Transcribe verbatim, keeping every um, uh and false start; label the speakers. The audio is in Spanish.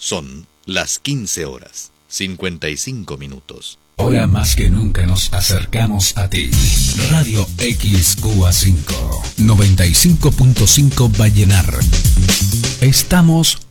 Speaker 1: Son las quince horas, cincuenta y cinco minutos.
Speaker 2: Ahora más que nunca nos acercamos a ti. Radio X Q A cinco, noventa y cinco punto cinco Vallenar. Estamos